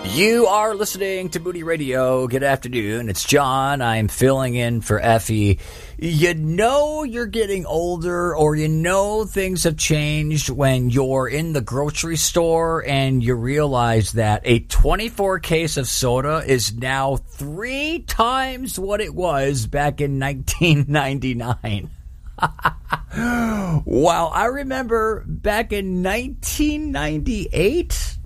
You are listening to Moody Radio. Good afternoon. It's John. I'm filling in for Effie. You know you're getting older, or you know things have changed when you're in the grocery store and you realize that a 24 case of soda is now 3 times what it was back in 1999. Wow, I remember back in 1998...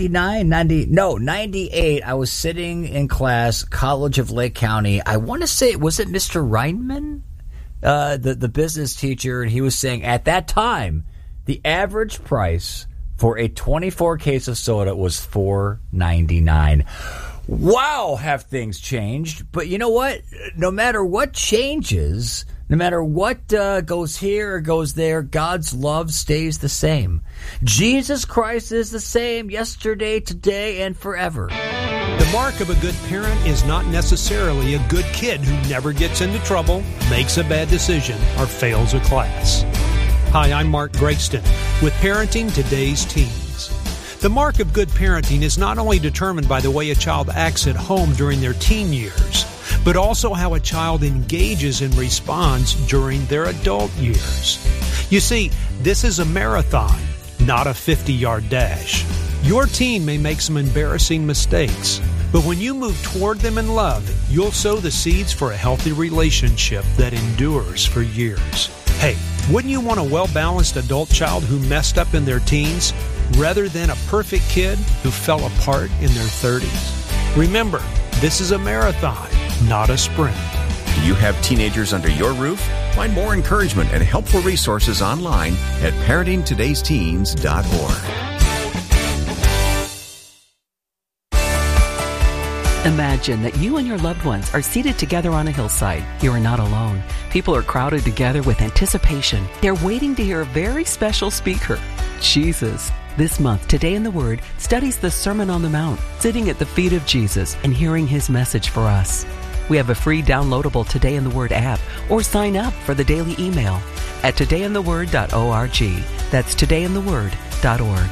98. I was sitting in class, College of Lake County. I want to say, was it Mr. Reinman, the business teacher? And he was saying at that time, the average price for a 24 case of soda was $4.99. Wow, have things changed. But you know what? No matter what changes, no matter what goes here or goes there, God's love stays the same. Jesus Christ is the same yesterday, today, and forever. The mark of a good parent is not necessarily a good kid who never gets into trouble, makes a bad decision, or fails a class. Hi, I'm Mark Gregston with Parenting Today's Teens. The mark of good parenting is not only determined by the way a child acts at home during their teen years, but also how a child engages and responds during their adult years. You see, this is a marathon, not a 50-yard dash. Your teen may make some embarrassing mistakes, but when you move toward them in love, you'll sow the seeds for a healthy relationship that endures for years. Hey, wouldn't you want a well-balanced adult child who messed up in their teens, rather than a perfect kid who fell apart in their 30s? Remember, this is a marathon, not a sprint. Do you have teenagers under your roof? Find more encouragement and helpful resources online at parentingtodaysteens.org. Imagine that you and your loved ones are seated together on a hillside. You are not alone. People are crowded together with anticipation. They're waiting to hear a very special speaker, Jesus. This month, Today in the Word studies the Sermon on the Mount, sitting at the feet of Jesus and hearing His message for us. We have a free downloadable Today in the Word app, or sign up for the daily email at todayintheword.org. That's todayintheword.org.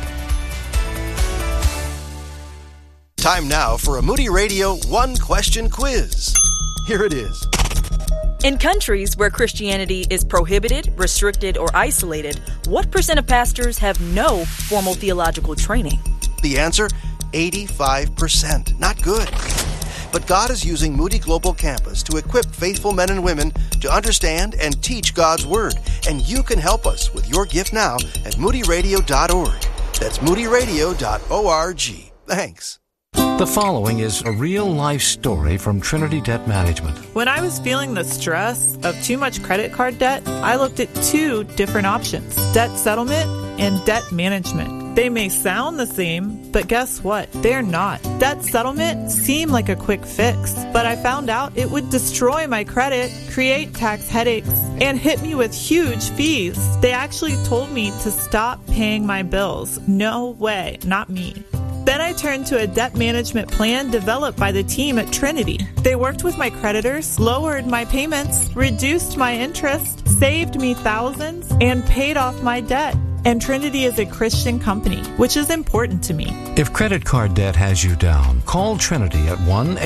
Time now for a Moody Radio one-question quiz. Here it is. In countries where Christianity is prohibited, restricted, or isolated, what % of pastors have no formal theological training? The answer, 85%. Not good. But God is using Moody Global Campus to equip faithful men and women to understand and teach God's Word. And you can help us with your gift now at moodyradio.org. That's moodyradio.org. Thanks. The following is a real-life story from Trinity Debt Management. When I was feeling the stress of too much credit card debt, I looked at 2 different options: debt settlement and debt management. They may sound the same, but guess what? They're not. Debt settlement seemed like a quick fix, but I found out it would destroy my credit, create tax headaches, and hit me with huge fees. They actually told me to stop paying my bills. No way, not me. Then I turned to a debt management plan developed by the team at Trinity. They worked with my creditors, lowered my payments, reduced my interest, saved me thousands, and paid off my debt. And Trinity is a Christian company, which is important to me. If credit card debt has you down, call Trinity at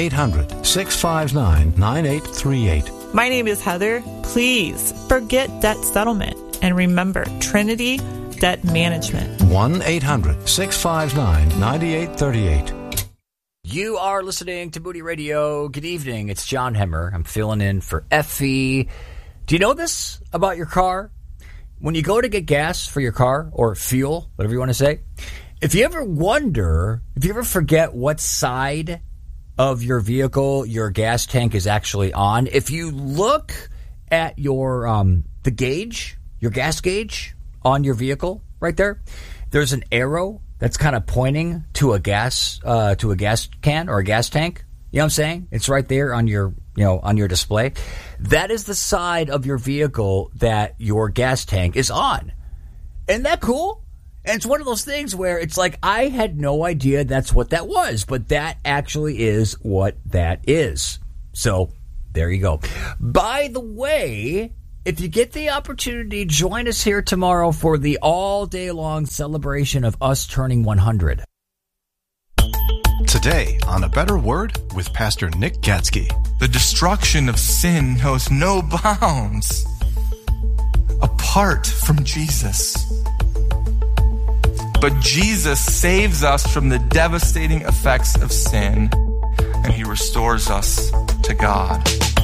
1-800-659-9838. My name is Heather. Please forget debt settlement. And remember, Trinity Debt Management. 1-800-659-9838. You are listening to Moody Radio. Good evening. It's John Hemmer. I'm filling in for Effie. Do you know this about your car? When you go to get gas for your car, or fuel, whatever you want to say, if you ever forget what side of your vehicle your gas tank is actually on, if you look at your the gauge, your gas gauge on your vehicle right there, there's an arrow that's kind of pointing to a gas can or a gas tank. You know what I'm saying? It's right there on your display. That is the side of your vehicle that your gas tank is on. Isn't that cool? And it's one of those things where it's like, I had no idea that's what that was, but that actually is what that is. So there you go. By the way, if you get the opportunity, join us here tomorrow for the all-day long celebration of us turning 100. Today on A Better Word with Pastor Nick Gatzke. The destruction of sin knows no bounds apart from Jesus. But Jesus saves us from the devastating effects of sin, and he restores us to God.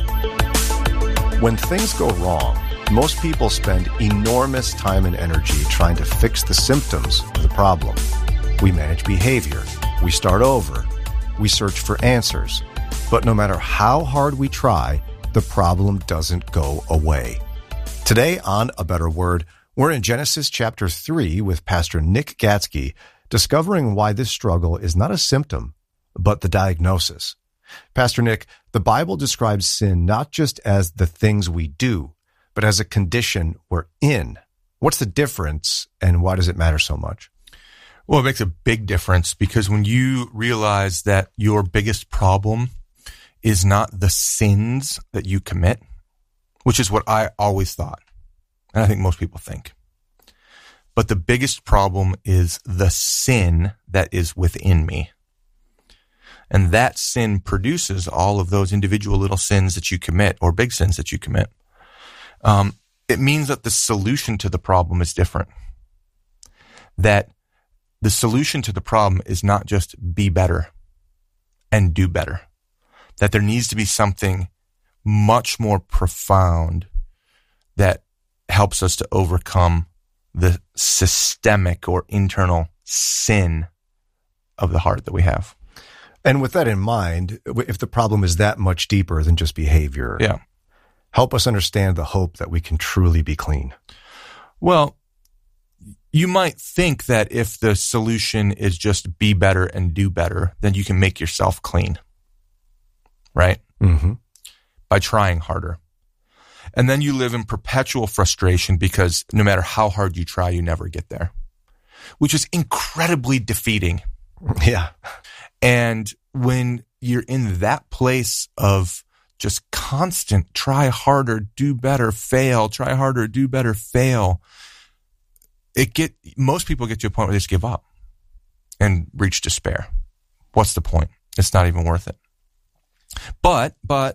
When things go wrong, most people spend enormous time and energy trying to fix the symptoms of the problem. We manage behavior. We start over. We search for answers. But no matter how hard we try, the problem doesn't go away. Today on A Better Word, we're in Genesis chapter 3 with Pastor Nick Gatzke, discovering why this struggle is not a symptom, but the diagnosis. Pastor Nick, the Bible describes sin not just as the things we do, but as a condition we're in. What's the difference, and why does it matter so much? Well, it makes a big difference because when you realize that your biggest problem is not the sins that you commit, which is what I always thought, and I think most people think, but the biggest problem is the sin that is within me. And that sin produces all of those individual little sins that you commit, or big sins that you commit. It means that the solution to the problem is different. That the solution to the problem is not just be better and do better. That there needs to be something much more profound that helps us to overcome the systemic or internal sin of the heart that we have. And with that in mind, if the problem is that much deeper than just behavior, help us understand the hope that we can truly be clean. Well, you might think that if the solution is just be better and do better, then you can make yourself clean, right? Mm-hmm. By trying harder. And then you live in perpetual frustration because no matter how hard you try, you never get there, which is incredibly defeating. Yeah. And when you're in that place of just constant try harder, do better, fail, try harder, do better, fail, most people get to a point where they just give up and reach despair. What's the point? It's not even worth it. But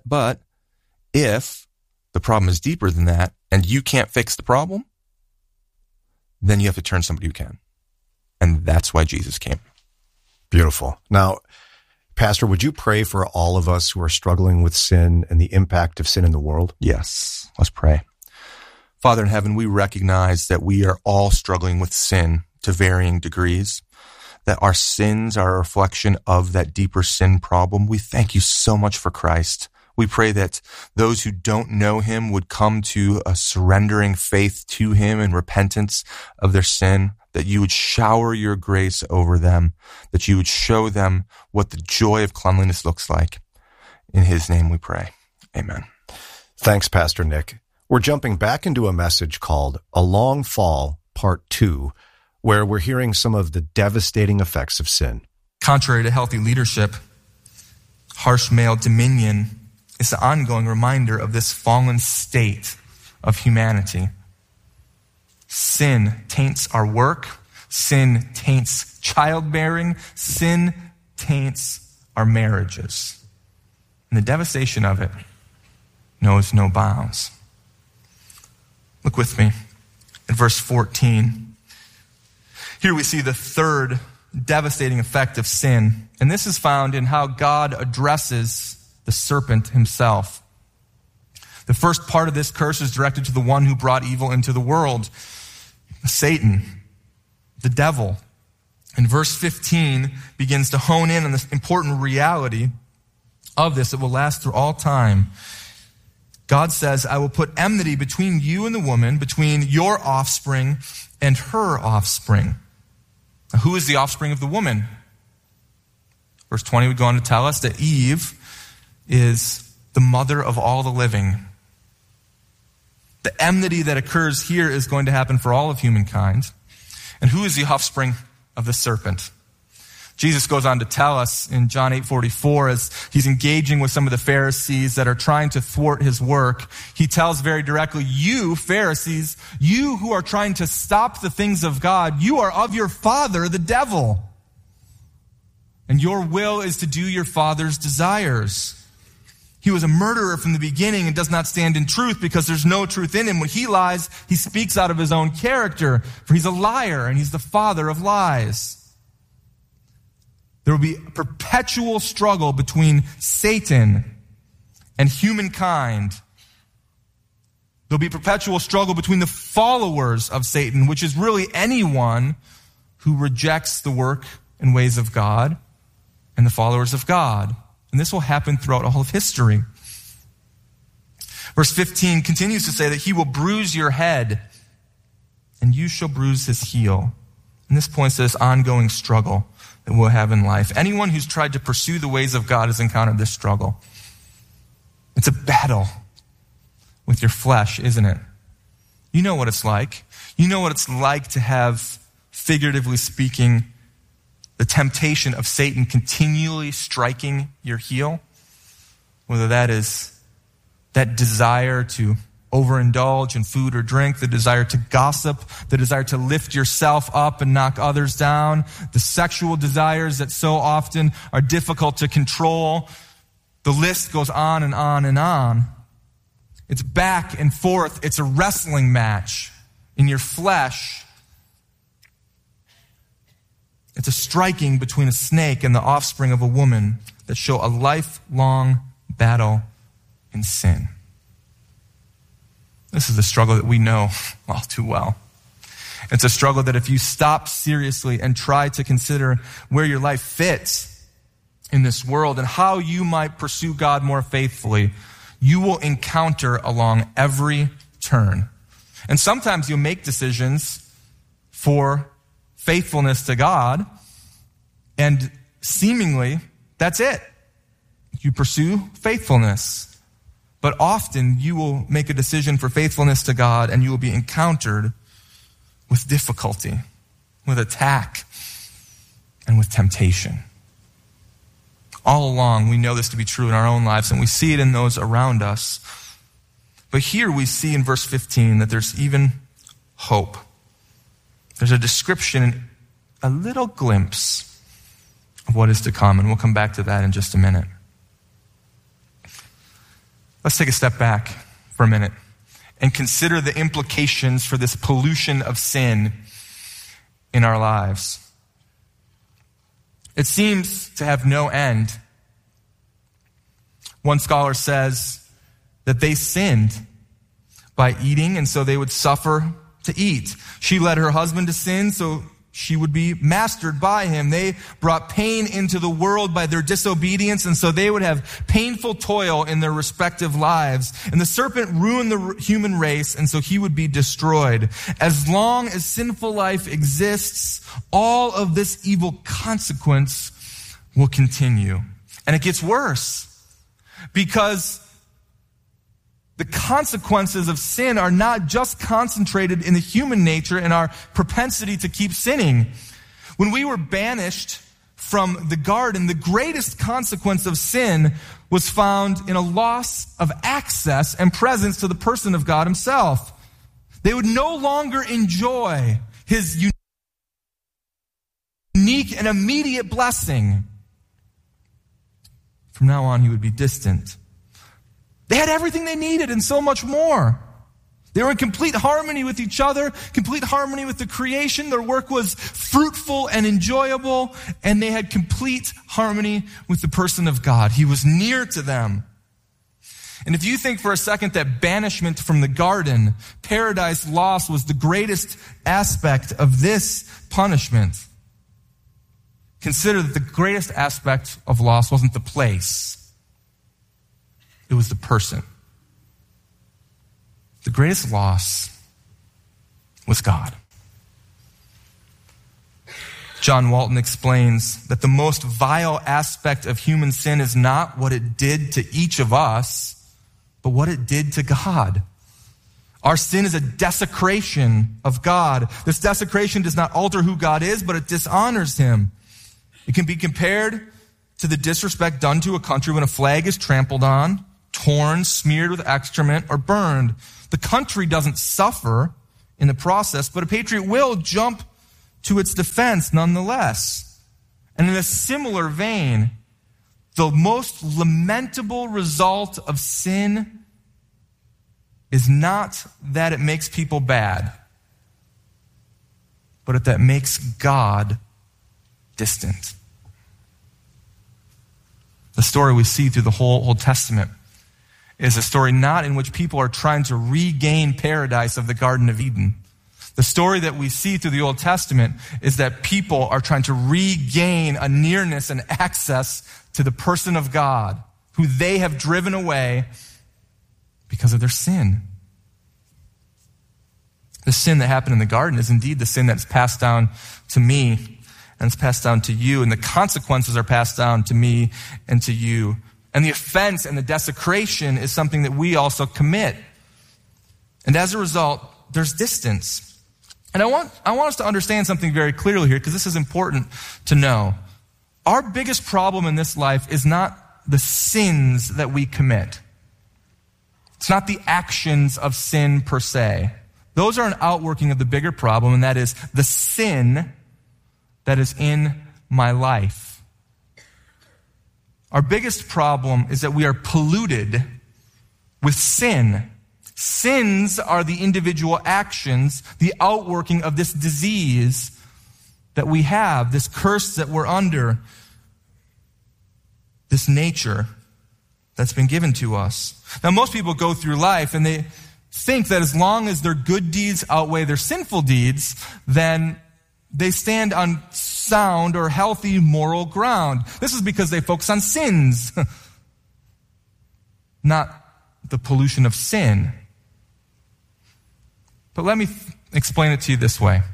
if the problem is deeper than that and you can't fix the problem, then you have to turn to somebody who can. And that's why Jesus came. Beautiful. Now, Pastor, would you pray for all of us who are struggling with sin and the impact of sin in the world? Yes. Let's pray. Father in heaven, we recognize that we are all struggling with sin to varying degrees, that our sins are a reflection of that deeper sin problem. We thank you so much for Christ. We pray that those who don't know him would come to a surrendering faith to him and repentance of their sin, that you would shower your grace over them, that you would show them what the joy of cleanliness looks like. In his name we pray. Amen. Thanks, Pastor Nick. We're jumping back into a message called A Long Fall, Part 2, where we're hearing some of the devastating effects of sin. Contrary to healthy leadership, harsh male dominion is the ongoing reminder of this fallen state of humanity. Sin taints our work. Sin taints childbearing. Sin taints our marriages. And the devastation of it knows no bounds. Look with me at verse 14. Here we see the third devastating effect of sin. And this is found in how God addresses the serpent himself. The first part of this curse is directed to the one who brought evil into the world, Satan, the devil. And verse 15 begins to hone in on this important reality of this that will last through all time. God says, I will put enmity between you and the woman, between your offspring and her offspring. Now, who is the offspring of the woman? Verse 20 would go on to tell us that Eve is the mother of all the living. The enmity that occurs here is going to happen for all of humankind. And who is the offspring of the serpent? Jesus goes on to tell us in John 8:44, as he's engaging with some of the Pharisees that are trying to thwart his work, he tells very directly, you Pharisees, you who are trying to stop the things of God, you are of your father, the devil. and your will is to do your father's desires. He was a murderer from the beginning and does not stand in truth because there's no truth in him. When he lies, he speaks out of his own character, for he's a liar and he's the father of lies. There will be a perpetual struggle between Satan and humankind. There'll be a perpetual struggle between the followers of Satan, which is really anyone who rejects the work and ways of God, and the followers of God. And this will happen throughout all of history. Verse 15 continues to say that he will bruise your head, and you shall bruise his heel. And this points to this ongoing struggle that we'll have in life. Anyone who's tried to pursue the ways of God has encountered this struggle. It's a battle with your flesh, isn't it? You know what it's like. You know what it's like to have, figuratively speaking, the temptation of Satan continually striking your heel. Whether that is that desire to overindulge in food or drink, the desire to gossip, the desire to lift yourself up and knock others down, the sexual desires that so often are difficult to control. The list goes on and on and on. It's back and forth. It's a wrestling match in your flesh. It's a striking between a snake and the offspring of a woman that show a lifelong battle in sin. This is a struggle that we know all too well. It's a struggle that if you stop seriously and try to consider where your life fits in this world and how you might pursue God more faithfully, you will encounter along every turn. And sometimes you'll make decisions for faithfulness to God, and seemingly that's it. You pursue faithfulness. But often you will make a decision for faithfulness to God and you will be encountered with difficulty, with attack, and with temptation. All along, we know this to be true in our own lives, and we see it in those around us. But here we see in verse 15 that there's even hope. There's a description, a little glimpse of what is to come, and we'll come back to that in just a minute. Let's take a step back for a minute and consider the implications for this pollution of sin in our lives. It seems to have no end. One scholar says that they sinned by eating, and so they would suffer to eat. She led her husband to sin, so she would be mastered by him. They brought pain into the world by their disobedience, and so they would have painful toil in their respective lives. And the serpent ruined the human race, and so he would be destroyed. As long as sinful life exists, all of this evil consequence will continue. And it gets worse, because the consequences of sin are not just concentrated in the human nature and our propensity to keep sinning. When we were banished from the garden, the greatest consequence of sin was found in a loss of access and presence to the person of God himself. They would no longer enjoy his unique and immediate blessing. From now on, he would be distant. They had everything they needed and so much more. They were in complete harmony with each other, complete harmony with the creation. Their work was fruitful and enjoyable, and they had complete harmony with the person of God. He was near to them. And if you think for a second that banishment from the garden, paradise lost, was the greatest aspect of this punishment, consider that the greatest aspect of loss wasn't the place. It was the person. The greatest loss was God. John Walton explains that the most vile aspect of human sin is not what it did to each of us, but what it did to God. Our sin is a desecration of God. This desecration does not alter who God is, but it dishonors him. It can be compared to the disrespect done to a country when a flag is trampled on, torn, smeared with excrement, or burned. The country doesn't suffer in the process, but a patriot will jump to its defense nonetheless. And in a similar vein, the most lamentable result of sin is not that it makes people bad, but that it makes God distant. The story we see through the whole Old Testament is a story not in which people are trying to regain paradise of the Garden of Eden. The story that we see through the Old Testament is that people are trying to regain a nearness and access to the person of God, who they have driven away because of their sin. The sin that happened in the garden is indeed the sin that's passed down to me, and it's passed down to you, and the consequences are passed down to me and to you. And the offense and the desecration is something that we also commit. And as a result, there's distance. And I want us to understand something very clearly here, because this is important to know. Our biggest problem in this life is not the sins that we commit. It's not the actions of sin per se. Those are an outworking of the bigger problem, and that is the sin that is in my life. Our biggest problem is that we are polluted with sin. Sins are the individual actions, the outworking of this disease that we have, this curse that we're under, this nature that's been given to us. Now, most people go through life and they think that as long as their good deeds outweigh their sinful deeds, then they stand on sound or healthy moral ground. This is because they focus on sins, not the pollution of sin. But let me explain it to you this way.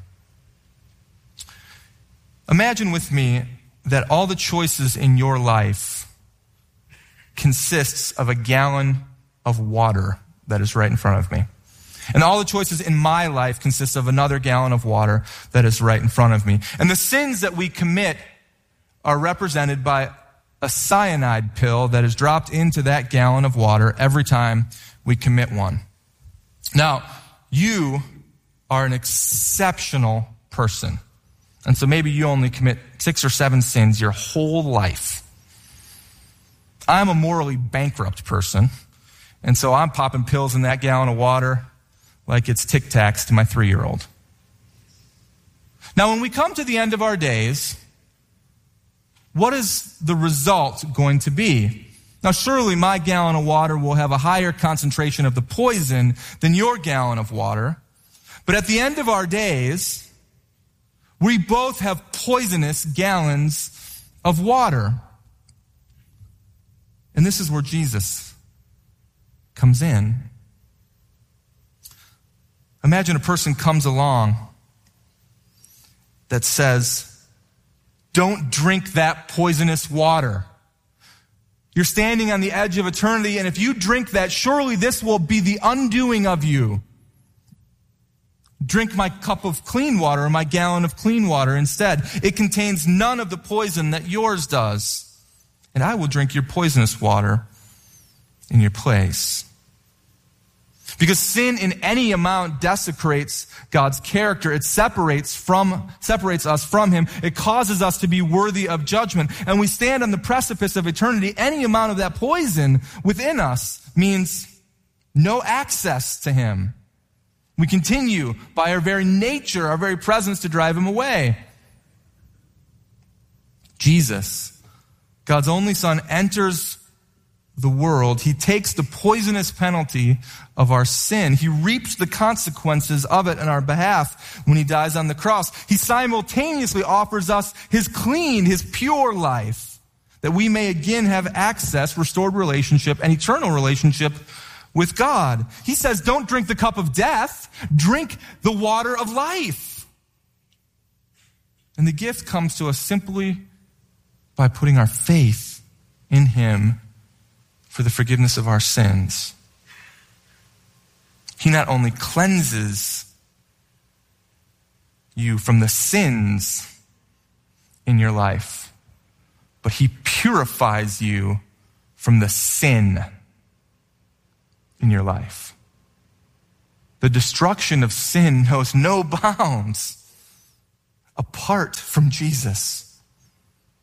Imagine with me that all the choices in your life consists of a gallon of water that is right in front of me. And all the choices in my life consist of another gallon of water that is right in front of me. And the sins that we commit are represented by a cyanide pill that is dropped into that gallon of water every time we commit one. Now, you are an exceptional person. And so maybe you only commit 6 or 7 sins your whole life. I'm a morally bankrupt person. And so I'm popping pills in that gallon of water like it's Tic Tacs to my 3-year-old. Now, when we come to the end of our days, what is the result going to be? Now, surely my gallon of water will have a higher concentration of the poison than your gallon of water. But at the end of our days, we both have poisonous gallons of water. And this is where Jesus comes in. Imagine a person comes along that says, don't drink that poisonous water. You're standing on the edge of eternity, and if you drink that, surely this will be the undoing of you. Drink my cup of clean water or my gallon of clean water instead. It contains none of the poison that yours does. And I will drink your poisonous water in your place. Because sin in any amount desecrates God's character. It separates us from Him. It causes us to be worthy of judgment. And we stand on the precipice of eternity. Any amount of that poison within us means no access to Him. We continue by our very nature, our very presence, to drive Him away. Jesus, God's only Son, enters the world. He takes the poisonous penalty of our sin. He reaps the consequences of it on our behalf when He dies on the cross. He simultaneously offers us His clean, His pure life, that we may again have access, restored relationship, and eternal relationship with God. He says, don't drink the cup of death, drink the water of life. And the gift comes to us simply by putting our faith in Him for the forgiveness of our sins. He not only cleanses you from the sins in your life, but He purifies you from the sin in your life. The destruction of sin knows no bounds apart from Jesus.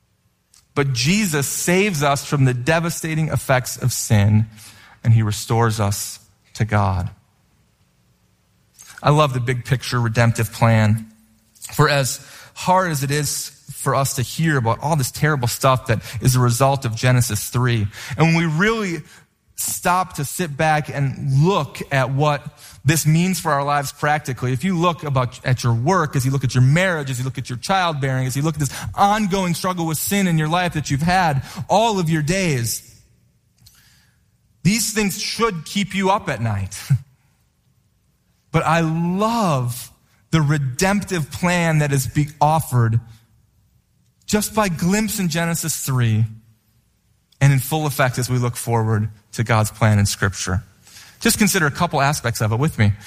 But Jesus saves us from the devastating effects of sin, and he restores us to God. I love the big picture redemptive plan. For as hard as it is for us to hear about all this terrible stuff that is a result of Genesis 3, and when we really stop to sit back and look at what this means for our lives practically, if you look at your work, as you look at your marriage, as you look at your childbearing, as you look at this ongoing struggle with sin in your life that you've had all of your days, these things should keep you up at night. But I love the redemptive plan that is being offered just by glimpse in Genesis 3 and in full effect as we look forward to God's plan in Scripture. Just consider a couple aspects of it with me.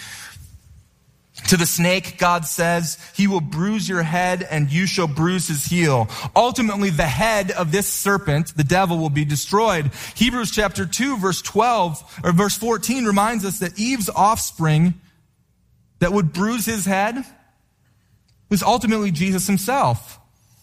To the snake, God says, he will bruise your head and you shall bruise his heel. Ultimately, the head of this serpent, the devil, will be destroyed. Hebrews chapter 2, verse 14 reminds us that Eve's offspring that would bruise his head was ultimately Jesus himself.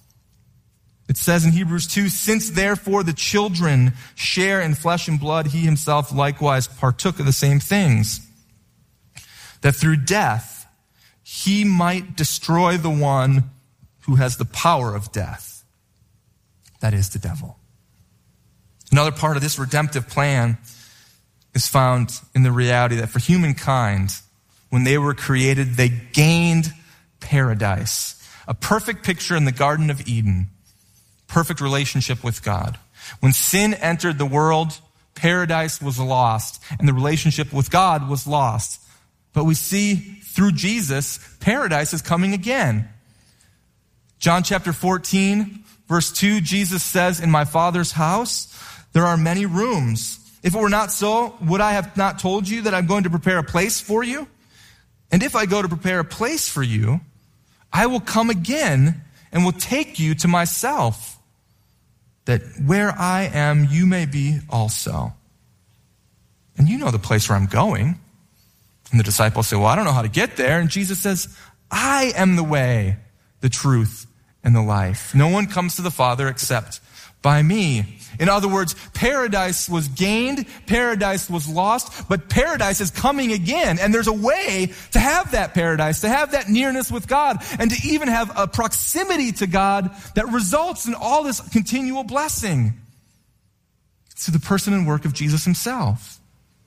It says in Hebrews 2, since therefore the children share in flesh and blood, he himself likewise partook of the same things, that through death he might destroy the one who has the power of death, that is, the devil. Another part of this redemptive plan is found in the reality that for humankind, when they were created, they gained paradise, a perfect picture in the Garden of Eden. Perfect relationship with God. When sin entered the world, paradise was lost, and the relationship with God was lost. But we see through Jesus, paradise is coming again. John chapter 14, verse 2, Jesus says, in my Father's house, there are many rooms. If it were not so, would I have not told you that I'm going to prepare a place for you? And if I go to prepare a place for you, I will come again and will take you to myself, that where I am, you may be also. And you know the place where I'm going. And the disciples say, well, I don't know how to get there. And Jesus says, I am the way, the truth, and the life. No one comes to the Father except by me. In other words, paradise was gained, paradise was lost, but paradise is coming again. And there's a way to have that paradise, to have that nearness with God, and to even have a proximity to God that results in all this continual blessing. It's through the person and work of Jesus himself.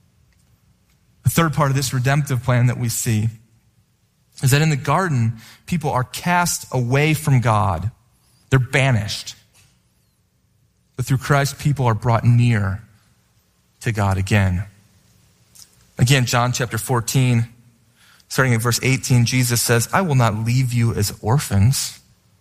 The third part of this redemptive plan that we see is that in the garden, people are cast away from God. They're banished. But through Christ, people are brought near to God again. Again, John chapter 14, starting at verse 18, Jesus says, I will not leave you as orphans.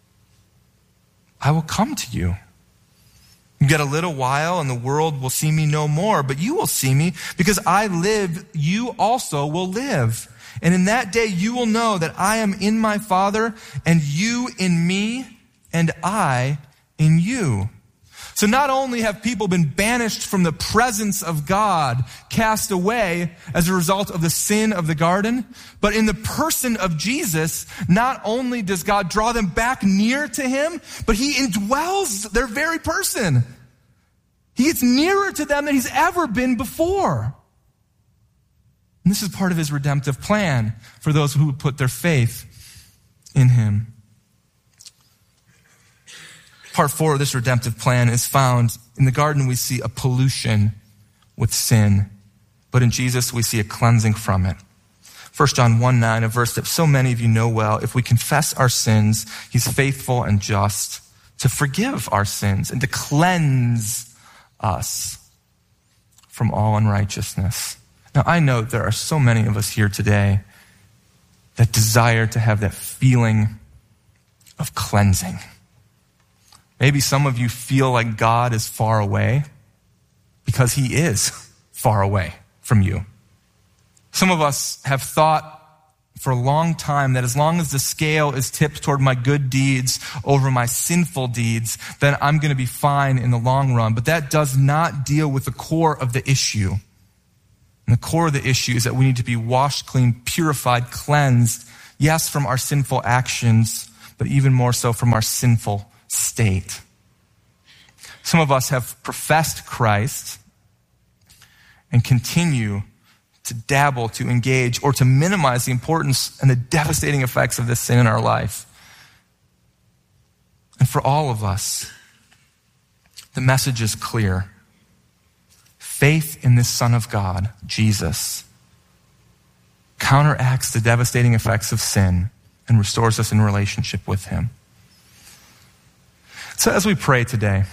I will come to you. Yet a little while and the world will see me no more, but you will see me because I live, you also will live. And in that day you will know that I am in my Father and you in me and I in you. So not only have people been banished from the presence of God, cast away as a result of the sin of the garden, but in the person of Jesus, not only does God draw them back near to him, but he indwells their very person. He gets nearer to them than he's ever been before. And this is part of his redemptive plan for those who would put their faith in him. Part 4 of this redemptive plan is found in the garden. We see a pollution with sin, but in Jesus we see a cleansing from it. 1 John 1:9, a verse that so many of you know well. If we confess our sins, he's faithful and just to forgive our sins and to cleanse us from all unrighteousness. Now I know there are so many of us here today that desire to have that feeling of cleansing. Maybe some of you feel like God is far away because he is far away from you. Some of us have thought for a long time that as long as the scale is tipped toward my good deeds over my sinful deeds, then I'm going to be fine in the long run. But that does not deal with the core of the issue. And the core of the issue is that we need to be washed clean, purified, cleansed, yes, from our sinful actions, but even more so from our sinful state. Some of us have professed Christ and continue to dabble, to engage, or to minimize the importance and the devastating effects of this sin in our life. And for all of us, the message is clear. Faith in this Son of God, Jesus, counteracts the devastating effects of sin and restores us in relationship with him. So as we pray today,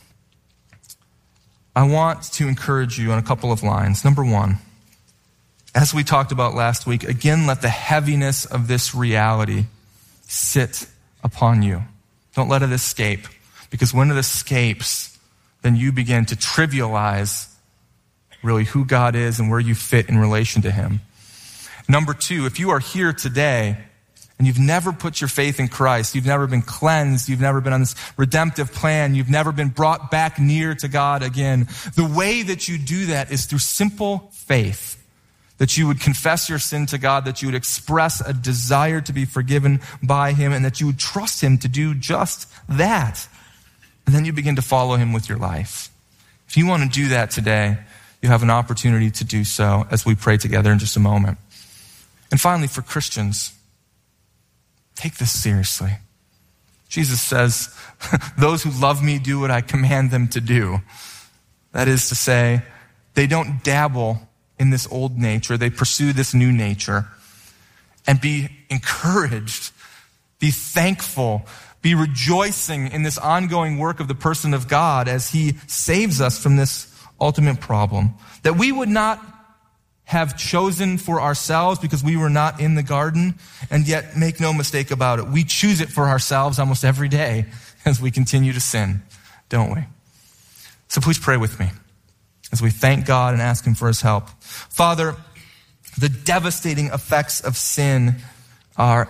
I want to encourage you on a couple of lines. Number one, as we talked about last week, again, let the heaviness of this reality sit upon you. Don't let it escape, because when it escapes, then you begin to trivialize really who God is and where you fit in relation to him. Number two, if you are here today and you've never put your faith in Christ, you've never been cleansed, you've never been on this redemptive plan, you've never been brought back near to God again, the way that you do that is through simple faith. That you would confess your sin to God, that you would express a desire to be forgiven by him, and that you would trust him to do just that. And then you begin to follow him with your life. If you want to do that today, you have an opportunity to do so as we pray together in just a moment. And finally, for Christians, take this seriously. Jesus says, those who love me do what I command them to do. That is to say, they don't dabble in this old nature. They pursue this new nature. And be encouraged, be thankful, be rejoicing in this ongoing work of the person of God as he saves us from this ultimate problem that we would not have chosen for ourselves because we were not in the garden. And yet, make no mistake about it, we choose it for ourselves almost every day as we continue to sin, don't we? So please pray with me as we thank God and ask him for his help. Father, the devastating effects of sin are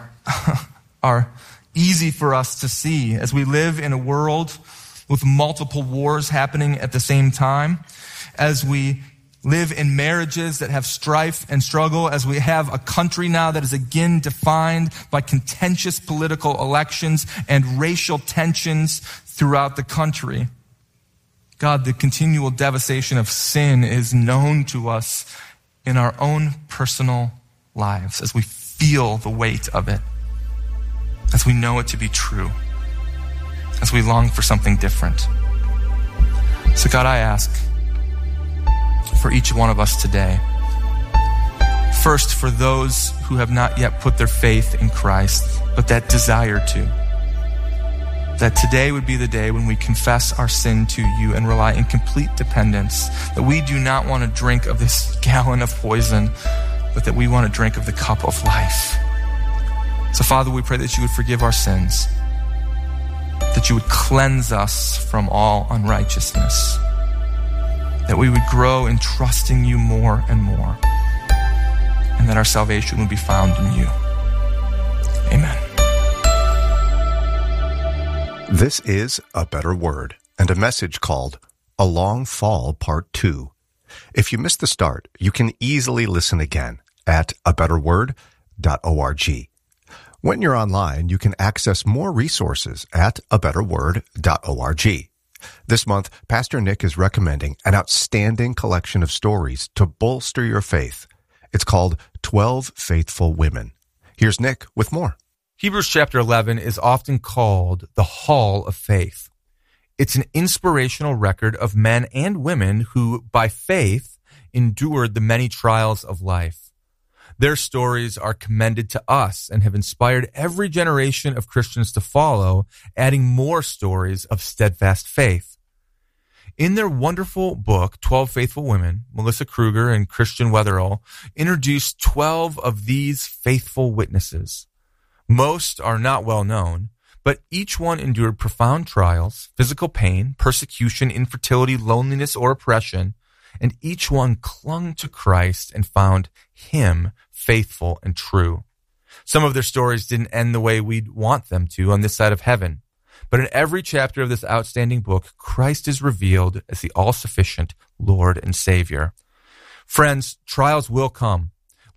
easy for us to see as we live in a world with multiple wars happening at the same time, as we live in marriages that have strife and struggle, as we have a country now that is again defined by contentious political elections and racial tensions throughout the country. God, the continual devastation of sin is known to us in our own personal lives as we feel the weight of it, as we know it to be true, as we long for something different. So God, I ask for each one of us today, first for those who have not yet put their faith in Christ, but that desire to, that today would be the day when we confess our sin to you and rely in complete dependence, that we do not want to drink of this gallon of poison, but that we want to drink of the cup of life. So Father, we pray that you would forgive our sins, that you would cleanse us from all unrighteousness, that we would grow in trusting you more and more, and that our salvation would be found in you. Amen. This is A Better Word and a message called A Long Fall Part 2. If you missed the start, you can easily listen again at abetterword.org. When you're online, you can access more resources at abetterword.org. This month, Pastor Nick is recommending an outstanding collection of stories to bolster your faith. It's called 12 Faithful Women. Here's Nick with more. Hebrews chapter 11 is often called the Hall of Faith. It's an inspirational record of men and women who, by faith, endured the many trials of life. Their stories are commended to us and have inspired every generation of Christians to follow, adding more stories of steadfast faith. In their wonderful book, 12 Faithful Women, Melissa Kruger and Christian Weatherall introduced 12 of these faithful witnesses. Most are not well known, but each one endured profound trials, physical pain, persecution, infertility, loneliness, or oppression, and each one clung to Christ and found him faithful and true. Some of their stories didn't end the way we'd want them to on this side of heaven, but in every chapter of this outstanding book, Christ is revealed as the all-sufficient Lord and Savior. Friends, trials will come.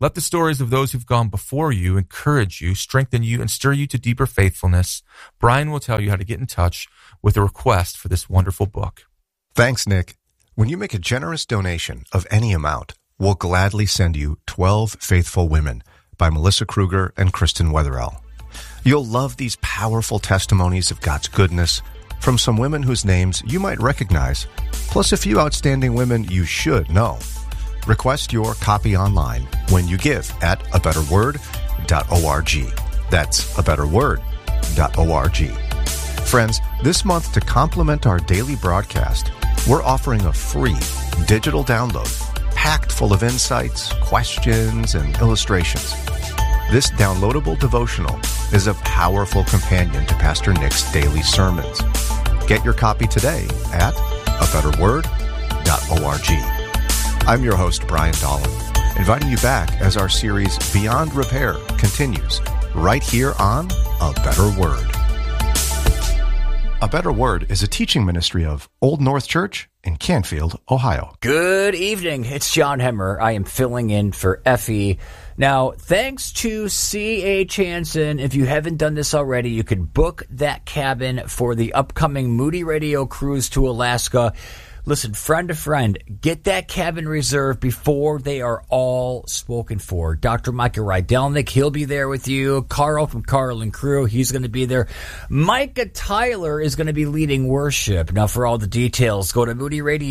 Let the stories of those who've gone before you encourage you, strengthen you, and stir you to deeper faithfulness. Brian will tell you how to get in touch with a request for this wonderful book. Thanks, Nick. When you make a generous donation of any amount, we'll gladly send you 12 Faithful Women by Melissa Kruger and Kristen Wetherell. You'll love these powerful testimonies of God's goodness from some women whose names you might recognize, plus a few outstanding women you should know. Request your copy online when you give at abetterword.org. That's abetterword.org. Friends, this month to complement our daily broadcast, we're offering a free digital download packed full of insights, questions, and illustrations. This downloadable devotional is a powerful companion to Pastor Nick's daily sermons. Get your copy today at abetterword.org. I'm your host, Brian Dolan, inviting you back as our series Beyond Repair continues right here on A Better Word. A Better Word is a teaching ministry of Old North Church in Canfield, Ohio. Good evening. It's John Hemmer. I am filling in for Effie. Now, thanks to C.H. Hansen, if you haven't done this already, you can book that cabin for the upcoming Moody Radio cruise to Alaska. Listen, friend to friend, get that cabin reserved before they are all spoken for. Dr. Michael Rydelnik, he'll be there with you. Carl from Carl and Crew, he's going to be there. Micah Tyler is going to be leading worship. Now, for all the details, go to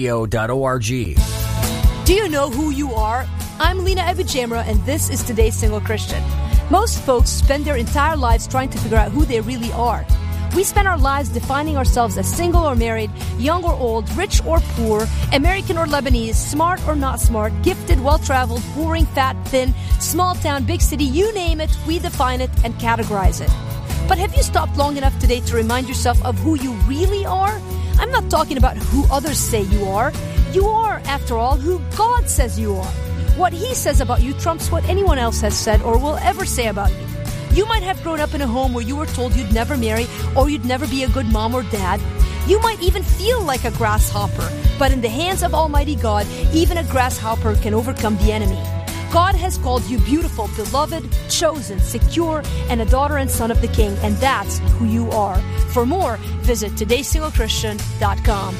moodyradio.org. Do you know who you are? I'm Lena Ebujamra, and this is Today's Single Christian. Most folks spend their entire lives trying to figure out who they really are. We spend our lives defining ourselves as single or married, young or old, rich or poor, American or Lebanese, smart or not smart, gifted, well-traveled, boring, fat, thin, small town, big city, you name it, we define it and categorize it. But have you stopped long enough today to remind yourself of who you really are? I'm not talking about who others say you are. You are, after all, who God says you are. What He says about you trumps what anyone else has said or will ever say about you. You might have grown up in a home where you were told you'd never marry or you'd never be a good mom or dad. You might even feel like a grasshopper, but in the hands of Almighty God, even a grasshopper can overcome the enemy. God has called you beautiful, beloved, chosen, secure, and a daughter and son of the King, and that's who you are. For more, visit todaysinglechristtian.com.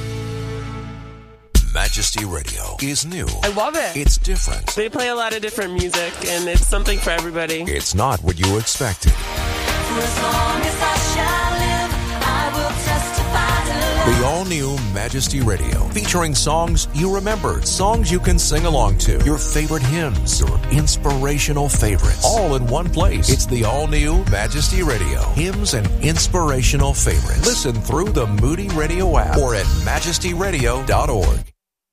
Majesty Radio is new. I love it. It's different. They play a lot of different music, and it's something for everybody. It's not what you expected. For as long as I shall live, I will testify to love. The all-new Majesty Radio, featuring songs you remembered, songs you can sing along to, your favorite hymns, your inspirational favorites, all in one place. It's the all-new Majesty Radio, hymns and inspirational favorites. Listen through the Moody Radio app or at majestyradio.org.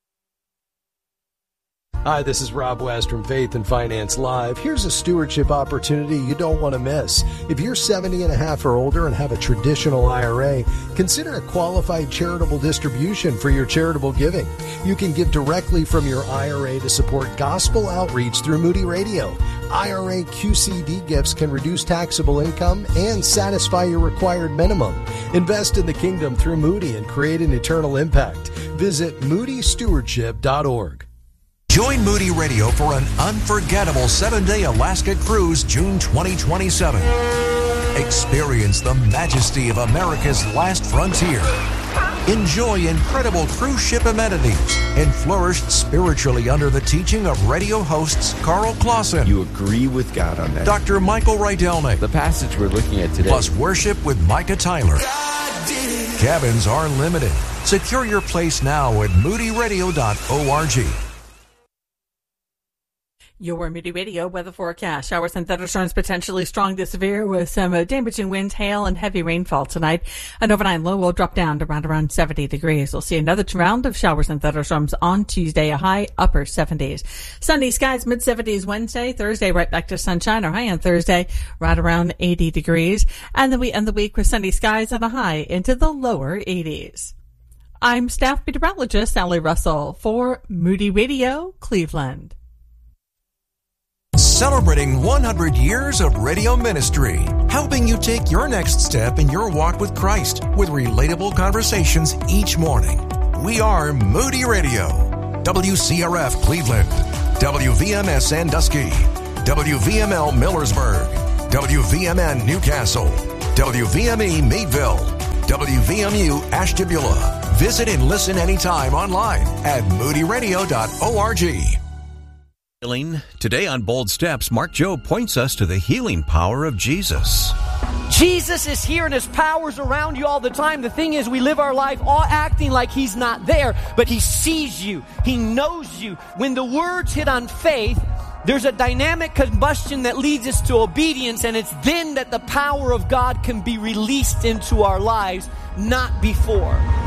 Hi, this is Rob West from Faith and Finance Live. Here's a stewardship opportunity you don't want to miss. If you're 70 and a half or older and have a traditional IRA, consider a qualified charitable distribution for your charitable giving. You can give directly from your IRA to support gospel outreach through Moody Radio. IRA QCD gifts can reduce taxable income and satisfy your required minimum. Invest in the kingdom through Moody and create an eternal impact. Visit moodystewardship.org. Join Moody Radio for an unforgettable 7-day Alaska cruise June 2027. Experience the majesty of America's last frontier. Enjoy incredible cruise ship amenities and flourish spiritually under the teaching of radio hosts Carl Clausen. You agree with God on that. Dr. Michael Rydelnik. The passage we're looking at today. Plus worship with Micah Tyler. Cabins are limited. Secure your place now at moodyradio.org. Your Moody Radio weather forecast. Showers and thunderstorms potentially strong to severe with some damaging winds, hail, and heavy rainfall tonight. An overnight low will drop down to around 70 degrees. We'll see another round of showers and thunderstorms on Tuesday, a high upper 70s. Sunny skies, mid-70s Wednesday. Thursday, right back to sunshine. Our high on Thursday, right around 80 degrees. And then we end the week with sunny skies and a high into the lower 80s. I'm staff meteorologist Sally Russell for Moody Radio, Cleveland. Celebrating 100 years of radio ministry, helping you take your next step in your walk with Christ with relatable conversations each morning. We are Moody Radio, WCRF Cleveland, WVMS Sandusky, WVML Millersburg, WVMN Newcastle, WVME Meadville, WVMU Ashtabula. Visit and listen anytime online at moodyradio.org. Healing. Today on Bold Steps, Mark Jobe points us to the healing power of Jesus. Jesus is here and his power's around you all the time. The thing is, we live our life all acting like he's not there, but he sees you. He knows you. When the words hit on faith, there's a dynamic combustion that leads us to obedience, and it's then that the power of God can be released into our lives, not before.